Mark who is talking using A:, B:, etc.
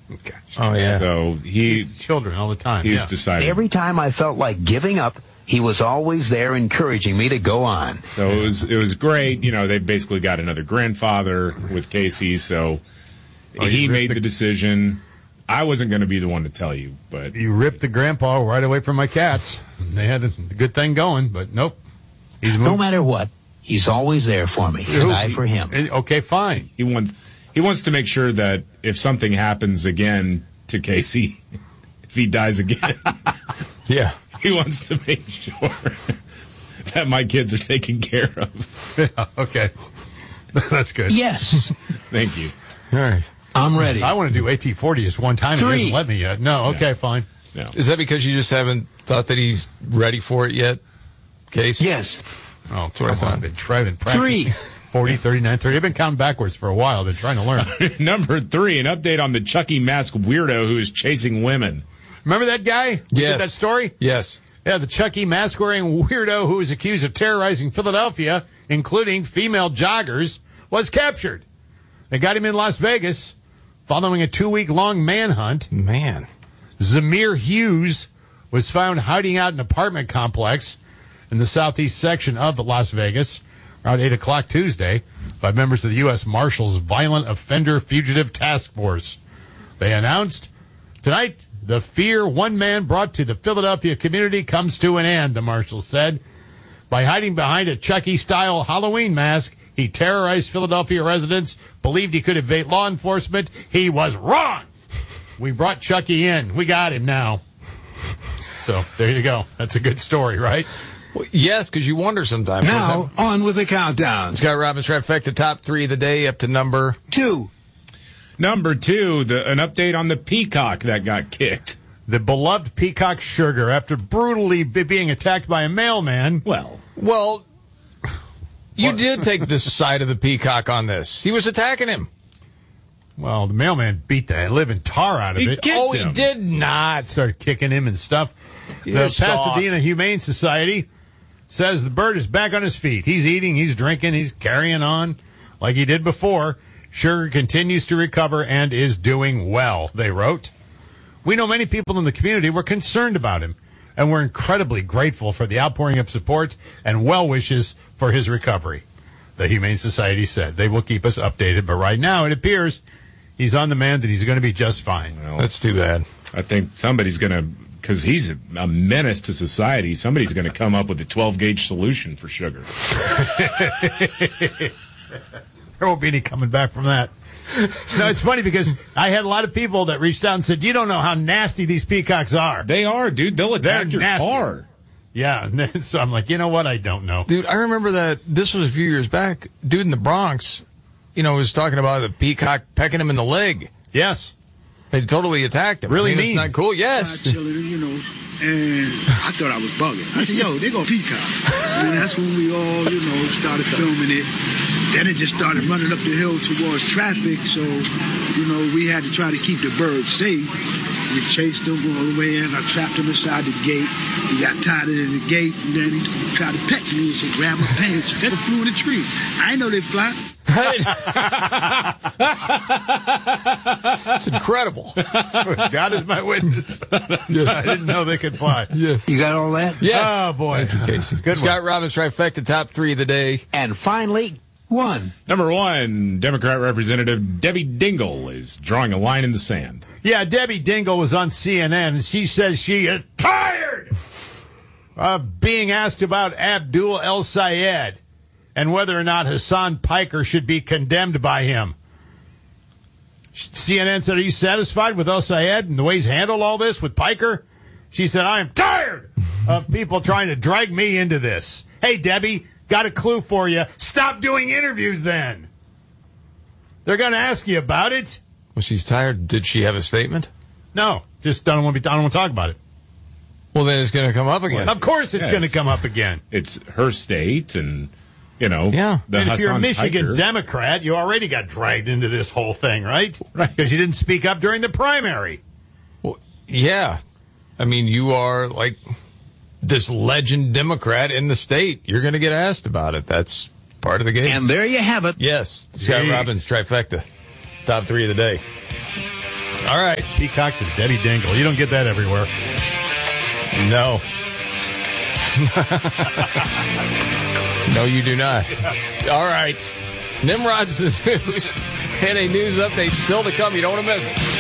A: Okay.
B: Oh, yeah.
C: So
A: It's children all the time.
C: he's decided.
D: Every time I felt like giving up, he was always there encouraging me to go on.
C: So it was great. You know, they basically got another grandfather with Casey, so he made the decision. I wasn't going to be the one to tell you, but
A: You ripped the grandpa right away from my cats. They had a good thing going, but nope. He's moved.
D: No matter what, he's always there for me, and I for him.
A: Okay, fine.
C: he wants to make sure that if something happens again to Casey, if he dies again,
B: Yeah.
C: he wants to make sure that my kids are taken care of.
A: Yeah, okay. That's good.
D: Yes,
C: Thank you.
B: All right.
D: I'm ready.
A: I want to do AT40 just one time. He
D: 3.
A: hasn't let me yet. No, okay, fine.
C: No.
B: Is that because you just haven't thought that he's ready for it yet, Case?
D: Yes,
A: Oh,
B: what I
A: come
B: thought.
A: on. I've been trying to practice.
D: 3.
A: 40, 39, 30. I've been counting backwards for a while. I've been trying to learn.
C: Number 3, an update on the Chucky mask weirdo who is chasing women.
A: Remember that guy? Who
B: Yes.
A: did that story?
B: Yes.
A: Yeah, the Chucky mask-wearing weirdo who was accused of terrorizing Philadelphia, including female joggers, was captured. They got him in Las Vegas following a 2-week-long manhunt.
B: Man.
A: Zamir Hughes was found hiding out in an apartment complex in the southeast section of Las Vegas around 8 o'clock Tuesday by members of the U.S. Marshals Violent Offender Fugitive Task Force. They announced, tonight, the fear one man brought to the Philadelphia community comes to an end, the marshals said. By hiding behind a Chucky-style Halloween mask, he terrorized Philadelphia residents, believed he could evade law enforcement. He was wrong. We brought Chucky in. We got him now. So, there you go. That's a good story, right?
B: Well, yes, because you wonder sometimes.
E: Now, on with the countdown.
B: Scott Robbins trifecta top 3 of the day up to number
E: 2.
C: Number 2, an update on the peacock that got kicked.
A: The beloved peacock Sugar, after brutally being attacked by a mailman.
C: Well,
B: you did take this side of the peacock on this. He was attacking him.
A: Well, the mailman beat the living tar out of
C: He
A: it.
C: kicked
B: Oh,
C: him.
B: he did not.
A: Started kicking him and stuff.
B: You're
A: The
B: soft.
A: Pasadena Humane Society says the bird is back on his feet. He's eating, he's drinking, he's carrying on like he did before. Sugar continues to recover and is doing well, they wrote. We know many people in the community were concerned about him, and we're incredibly grateful for the outpouring of support and well wishes for his recovery, the Humane Society said. They will keep us updated, but right now it appears he's on the mend and he's going to be just fine.
B: That's too bad.
C: I think somebody's going to, because he's a menace to society, somebody's going to come up with a 12-gauge solution for Sugar.
A: There won't be any coming back from that. No, it's funny because I had a lot of people that reached out and said, you don't know how nasty these peacocks are.
C: They are, dude. They'll attack
A: They're
C: your
A: nasty.
C: car.
A: Yeah, and then, so I'm like, you know what? I don't know.
B: Dude, I remember that this was a few years back. Dude in the Bronx, was talking about the peacock pecking him in the leg.
A: Yes.
B: They totally attacked him.
A: Really
B: I mean,
A: mean.
B: It's not cool. Yes.
E: Chilling, and I thought I was bugging. I said, yo, they go peacock. And that's when we all, started filming it. Then it just started running up the hill towards traffic, so, we had to try to keep the birds safe. We chased them all the way in. I trapped him inside the gate. He got tied in the gate, and then he tried to pet me and said, grab my pants. They flew in the tree. I didn't know they fly.
B: It's incredible.
A: God is my witness. I didn't know they could fly.
B: Yeah.
D: You got all that?
B: Yes.
A: Oh, boy.
B: Thank you, Casey.
A: Good
B: Scott
A: one.
B: Robbins trifecta top 3 of the day.
D: And finally, 1.
C: Number 1, Democrat Representative Debbie Dingell is drawing a line in the sand.
A: Yeah, Debbie Dingell was on CNN, and she says she is tired of being asked about Abdul El Sayed and whether or not Hassan Piker should be condemned by him. CNN said, are you satisfied with El Sayed and the way he's handled all this with Piker? She said, I am tired of people trying to drag me into this. Hey, Debbie, got a clue for you. Stop doing interviews then. They're going to ask you about it.
B: Well, she's tired. Did she have a statement?
A: No, just don't want to talk about it.
B: Well, then it's going to come up again.
A: Of course it's
C: Yeah,
A: going to
C: it's-
A: come up again.
C: It's her state, and,
B: Yeah.
C: the
A: And if you're a
C: Hassan
A: Michigan
C: Piker.
A: Democrat, you already got dragged into this whole thing, right?
C: Right.
A: Because you didn't speak up during the primary.
B: Well, yeah. I mean, you are like this legend Democrat in the state. You're going to get asked about it. That's part of the game.
D: And there you have it.
B: Yes. Scott
A: Jeez.
B: Robbins trifecta. Top 3 of the day. All right.
A: Peacocks and Debbie Dingle. You don't get that everywhere.
B: No. No, you do not. All right. Nimrod's the news. And a news update still to come. You don't want to miss it.